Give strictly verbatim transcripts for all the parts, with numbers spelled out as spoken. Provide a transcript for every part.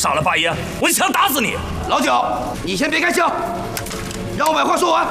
杀了八爷，我一枪打死你！ 老九，你先别开枪，让我把话说完。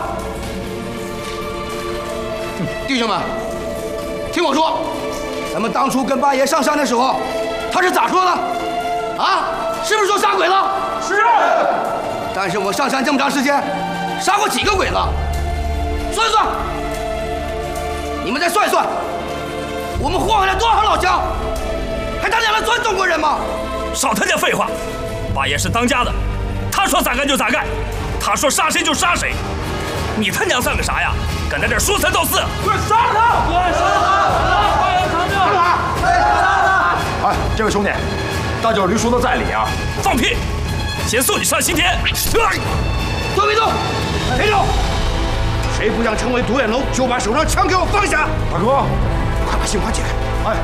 弟兄们，听我说，咱们当初跟八爷上山的时候，他是咋说的？啊，是不是说杀鬼子？是。但是我上山这么长时间，杀过几个鬼子？算一算，你们再算一算，我们祸害了多少老乡？还他娘的尊中国人吗？ 少他娘废话！八爷是当家的，他说咋干就咋干，他说杀谁就杀谁。你他娘算个啥呀？敢在这说三道四！快杀了他！对，杀了他！八爷扛着！干啥？杀了他！ 哎，这位兄弟，大脚驴说的在理啊！ 放屁！先送你上刑天！ 都别动！别动！谁不想成为独眼龙，就把手上枪给我放下！ 大哥， 快把心还起来！ 哎，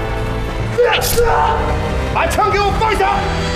把枪给我放下！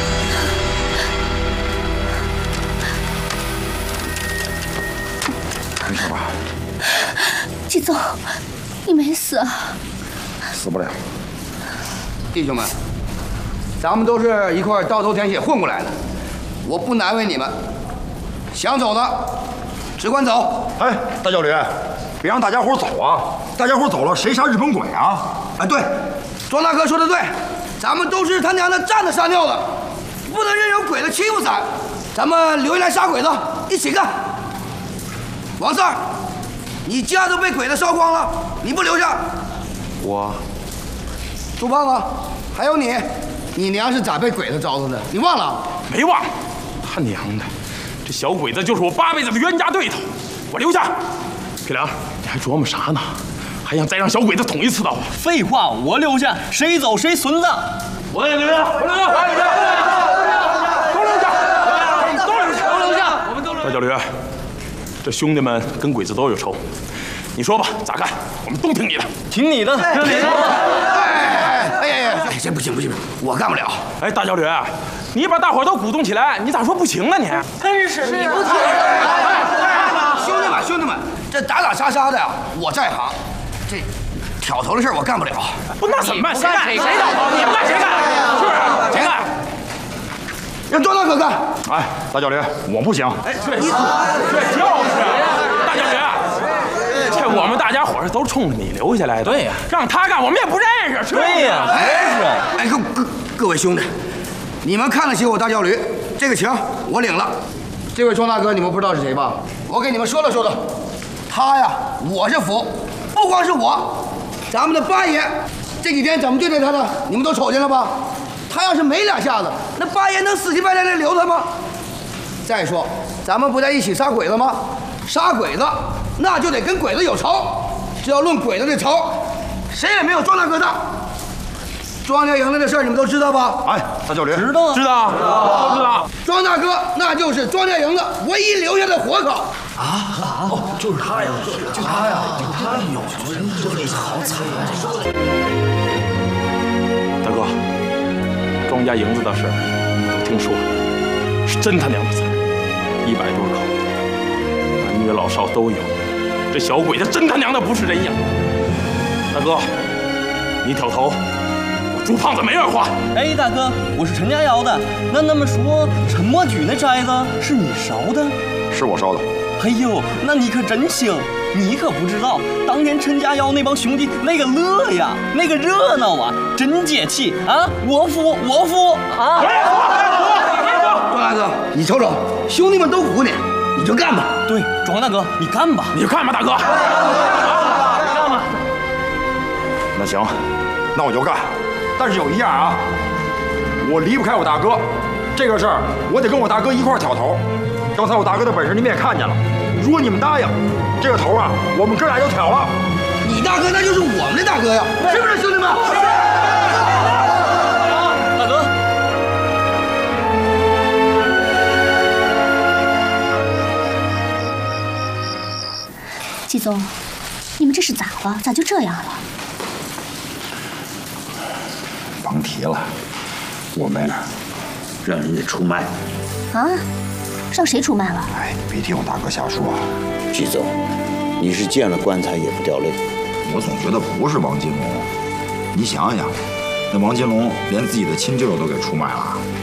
没事吧？ 季总，你没死啊？ 死不了。 弟兄们，咱们都是一块刀头舔血混过来的，我不难为你们。想走的，只管走。 哎，大脚驴，别让大家伙走啊！大家伙走了，谁杀日本鬼啊？ 哎，对，庄大哥说的对，咱们都是他娘的站着撒尿的，不能任由鬼子欺负咱。咱们留下来杀鬼子，一起干。王四儿，你家都被鬼子烧光了，你不留下？ 我， 朱胖子，还有你，你娘是咋被鬼子招的呢？你忘了？ 没忘。他娘的，这小鬼子就是我八辈子的冤家对头，我留下。皮良，你还琢磨啥呢？还想再让小鬼子捅一次刀？ 废话，我留下，谁走谁孙子。 我也留下，我留下，我留下，都留下，都留下，都留下，我们都留下。大脚驴，这兄弟们跟鬼子都有仇，你说吧，咋干？我们都听你的， 听你的，听你的。 哎哎哎哎，这不行不行，我干不了。 哎，大脚驴，你把大伙都鼓动起来，你咋说不行呢？你真是你不听。 兄弟们，兄弟们，这打打杀杀的呀，我在行。这挑头的事我干不了。 不，那怎么办？谁干？谁干？你不干谁干？是不是？谁干？ 让庄大哥干。 哎，大脚驴，我不行。 哎，对，对，就是大脚驴，这我们大家伙儿都冲着你留下来的。对呀，让他干，我们也不认识。 对呀，真是。 哎，各各各位兄弟，你们看得起我大脚驴，这个情我领了。这位庄大哥，你们不知道是谁吧？我给你们说了说的，他呀，我是服。不光是我，咱们的八爷这几天怎么对待他的，你们都瞅见了吧？他要是没两下子，那八爷能死乞白赖的留他吗？再说，咱们不在一起杀鬼子吗？杀鬼子，那就得跟鬼子有仇。只要论鬼子的仇，谁也没有庄大哥大。庄家营子的事儿你们都知道吧？ 哎，大脚驴， 知道， 知道，都知道。 庄大哥那就是庄家营子唯一留下的活口。 啊！哦，就是他呀，就他呀，就他呀！这这好惨啊！这个大哥，庄家营子的事都听说了，是真他娘的惨，一百多口，男女老少都有。这小鬼子真他娘的不是人样。大哥，你挑头，我朱胖子没二话。 哎，大哥，我是陈家窑的，那那么说陈默举那斋子是你烧的？ 是我烧的。 哎呦，那你可真行！你可不知道，当年陈家窑那帮兄弟那个乐呀，那个热闹啊，真解气啊！我服，我服啊！ 庄大哥，你瞅瞅，兄弟们都服你，你就干吧。 对，庄大哥，你干吧， 你就干吧，大哥。 干吧。 那行，那我就干。但是有一样啊，我离不开我大哥，这个事儿我得跟我大哥一块儿挑头。刚才我大哥的本事你们也看见了，如果你们答应，这个头啊，我们哥俩就挑了。 你大哥那就是我们的大哥呀，是不是兄弟们？ 大哥， 季总，你们这是咋了？咋就这样了？ 甭提了，我们让人家出卖。 啊？让谁出卖了？ 哎，你别听我大哥瞎说啊。 季总，你是见了棺材也不掉泪。 我总觉得不是王金龙。你想想，那王金龙连自己的亲舅舅都给出卖了。